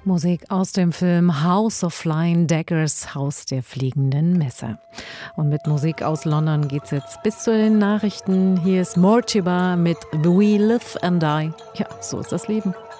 Musik aus dem Film House of Flying Daggers, Haus der fliegenden Messer. Und mit Musik aus London geht's jetzt bis zu den Nachrichten. Hier ist Mortimer mit We Live and Die. Ja, so ist das Leben.